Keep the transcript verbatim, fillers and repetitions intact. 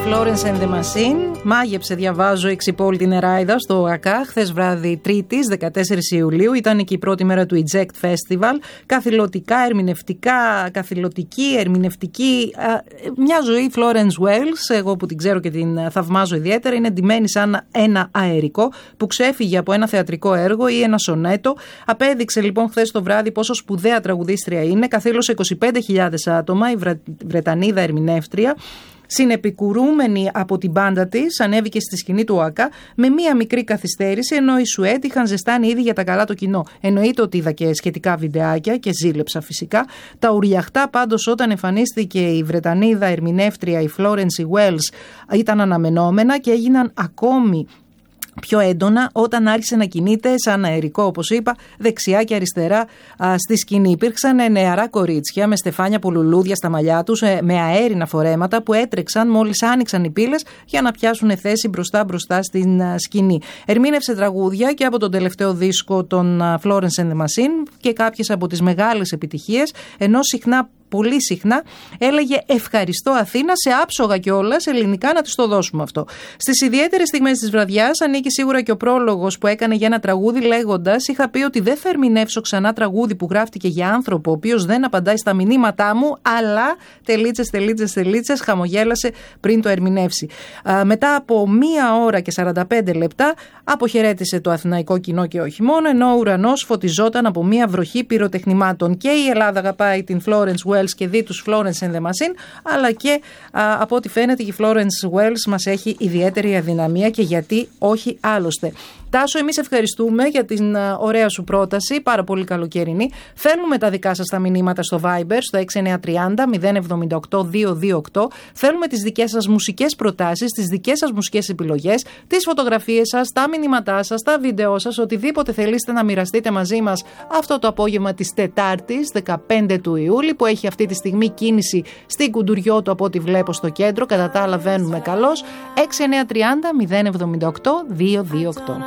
Florence and the Machine. Μάγεψε, διαβάζω, η Ξυπόλη την Εράιδα στο ΟΑΚΑ χθες βράδυ Τρίτης, δεκατέσσερις Ιουλίου. Ήταν και η πρώτη μέρα του Eject Festival. Καθηλωτικά, ερμηνευτικά, καθηλωτική, ερμηνευτική. Μια ζωή Florence Wells, εγώ που την ξέρω και την θαυμάζω ιδιαίτερα, είναι ντυμένη σαν ένα αερικό που ξέφυγε από ένα θεατρικό έργο ή ένα σονέτο. Απέδειξε λοιπόν χθες το βράδυ πόσο σπουδαία τραγουδίστρια είναι. Καθήλωσε είκοσι πέντε χιλιάδες άτομα, η Βρετανίδα ερμηνεύτρια. Συνεπικουρούμενη από την μπάντα της, ανέβηκε στη σκηνή του ΟΑΚΑ με μία μικρή καθυστέρηση, ενώ οι Σουέτ είχαν ζεστάνει ήδη για τα καλά το κοινό. Εννοείται ότι είδα και σχετικά βιντεάκια και ζήλεψα φυσικά. Τα ουριαχτά πάντως όταν εμφανίστηκε η Βρετανίδα ερμηνεύτρια, η Florence Wells, ήταν αναμενόμενα και έγιναν ακόμη πιο έντονα όταν άρχισε να κινείται σαν αερικό, όπως είπα, δεξιά και αριστερά α, στη σκηνή. Υπήρξαν νεαρά κορίτσια με στεφάνια από λουλούδια στα μαλλιά τους, με αέρινα φορέματα που έτρεξαν μόλις άνοιξαν οι πύλες για να πιάσουν θέση μπροστά-μπροστά στην α, σκηνή. Ερμήνευσε τραγούδια και από τον τελευταίο δίσκο των α, Florence and the Machine και κάποιες από τις μεγάλες επιτυχίες, ενώ συχνά πολύ συχνά έλεγε ευχαριστώ Αθήνα, σε άψογα κιόλας ελληνικά να της το δώσουμε αυτό. Στις ιδιαίτερες στιγμές της βραδιάς ανήκει σίγουρα και ο πρόλογος που έκανε για ένα τραγούδι λέγοντας: είχα πει ότι δεν θα ερμηνεύσω ξανά τραγούδι που γράφτηκε για άνθρωπο ο οποίος δεν απαντάει στα μηνύματά μου, αλλά τελίτσες, τελίτσες, τελίτσες, χαμογέλασε πριν το ερμηνεύσει. Α, μετά από μία ώρα και σαράντα πέντε λεπτά αποχαιρέτησε το αθηναϊκό κοινό και όχι μόνο, ενώ ο ουρανός φωτιζόταν από μία βροχή πυροτεχνημάτων. Και η Ελλάδα αγαπάει την Florence Wells και δι τους Florence and the Machine, αλλά και α, από ό,τι φαίνεται η Florence Wells μας έχει ιδιαίτερη αδυναμία και γιατί όχι άλλωστε. Τάσο, εμείς ευχαριστούμε για την α, ωραία σου πρόταση, πάρα πολύ καλοκαιρινή. Θέλουμε τα δικά σας τα μηνύματα στο Viber, στο έξι εννιά τρία μηδέν μηδέν εβδομήντα οκτώ διακόσια είκοσι οκτώ. Θέλουμε τις δικές σας μουσικές προτάσεις, τις δικές σας μουσικές επιλογές, τις φωτογραφίες σας, τα μηνύματά σας, τα βίντεό σας, οτιδήποτε θελήσετε να μοιραστείτε μαζί μας αυτό το απόγευμα της Τετάρτης, δεκαπέντε του Ιούλη, που έχει αυτή τη στιγμή κίνηση στην Κουντουριώτου από ό,τι βλέπω στο κέντρο. Κατά τα άλλα βαίνουμε καλώς. έξι εννιά τρία μηδέν μηδέν εβδομήντα οκτώ διακόσια είκοσι οκτώ.